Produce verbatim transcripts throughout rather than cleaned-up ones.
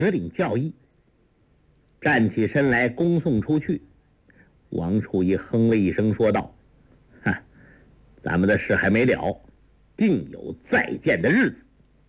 领教义，站起身来恭送出去。王处一哼了一声说道：哈，咱们的事还没了，定有再见的日子。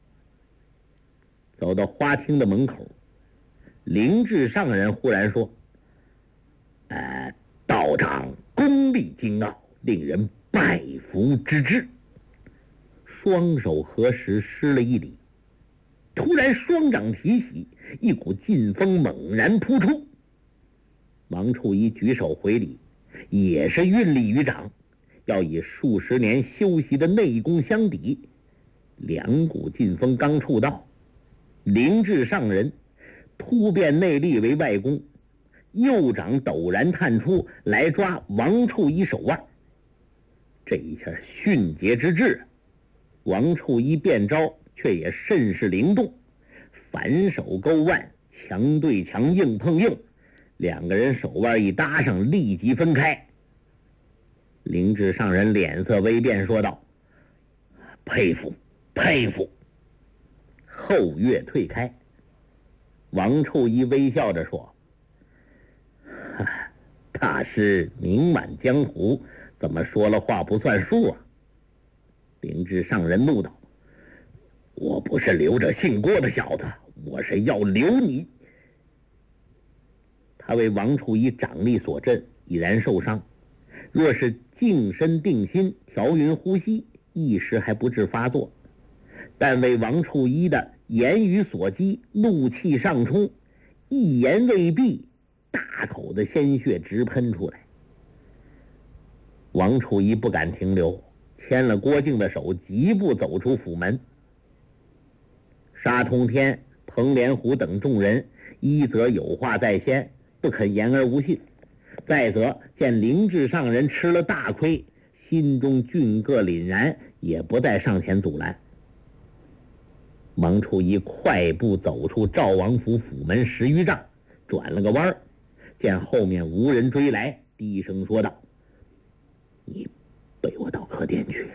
走到花厅的门口，灵智上人忽然说：呃，道长功力精奥，令人拜服之至。双手合十施了一礼，突然双掌提起，一股劲风猛然扑出。王处一举手回礼，也是运力于掌，要以数十年修习的内功相抵。两股劲风刚触到，灵智上人突变内力为外功，右掌陡然探出来抓王处一手腕。这一下迅捷之至，王处一变招却也甚是灵动，反手勾腕，强对强，硬碰硬，两个人手腕一搭上，立即分开。灵智上人脸色微变说道：佩服佩服。后跃退开。王处一微笑着说：大师名满江湖，怎么说了话不算数啊？灵智上人怒道：我不是留着姓郭的小子，我是要留你。他为王处一掌力所震，已然受伤，若是静身定心，调匀呼吸，一时还不致发作，但为王处一的言语所激，怒气上冲，一言未毕，大口的鲜血直喷出来。王处一不敢停留，牵了郭靖的手，疾步走出府门。沙通天、彭连虎等众人一则有话在先，不肯言而无信；再则见灵智上人吃了大亏，心中峻个凛然，也不再上前阻拦。王处一快步走出赵王府府门十余丈，转了个弯，见后面无人追来，低声说道：你背我到客店去。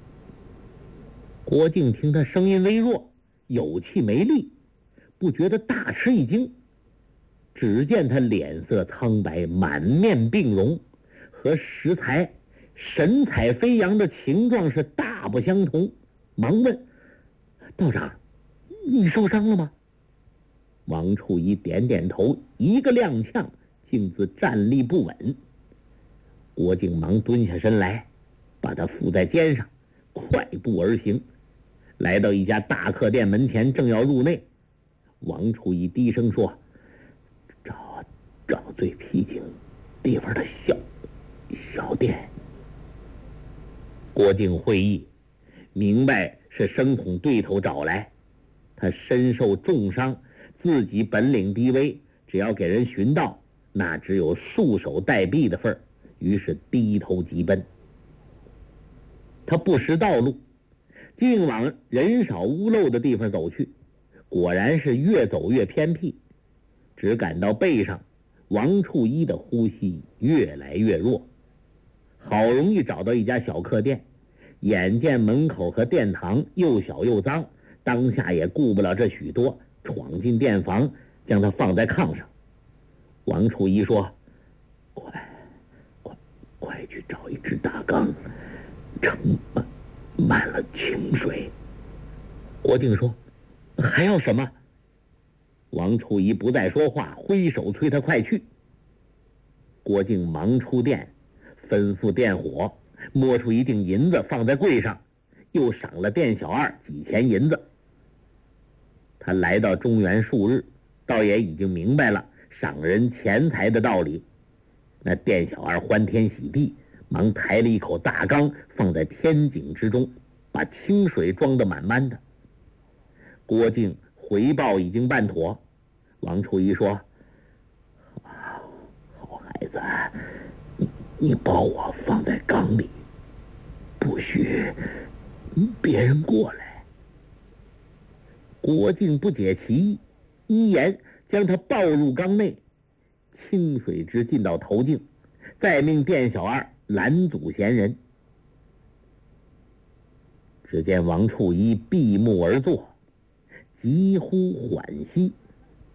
郭靖听他声音微弱，有气没力，不觉得大吃一惊。只见他脸色苍白，满面病容，和石才神采飞扬的情状是大不相同，忙问：道长，你受伤了吗？王处一点点头，一个踉跄，竟自站立不稳。郭靖忙蹲下身来，把他负在肩上，快步而行，来到一家大客店门前，正要入内。王处一低声说：找找最僻静地方的小小店。郭靖会意，明白是生恐对头找来，他身受重伤，自己本领低微，只要给人寻到，那只有束手待毙的份儿，于是低头急奔。他不识道路，竟往人少屋漏的地方走去，果然是越走越偏僻，只感到背上王处一的呼吸越来越弱。好容易找到一家小客店，眼见门口和殿堂又小又脏，当下也顾不了这许多，闯进店房，将它放在炕上。王处一说：快快快去找一只大缸，盛满满了清水。郭靖说：还要什么？王处一不再说话，挥手催他快去。郭靖忙出店，吩咐店伙摸出一锭银子放在柜上，又赏了店小二几钱银子。他来到中原数日，倒也已经明白了赏人钱财的道理。那店小二欢天喜地，忙抬了一口大缸放在天井之中，把清水装得满满的。郭靖回报已经办妥。王处一说：好孩子，你你抱我放在缸里，不许别人过来。郭靖不解其意，一言将他抱入缸内，清水直进到头颈，再命店小二拦阻闲人。只见王处一闭目而坐，急呼缓息，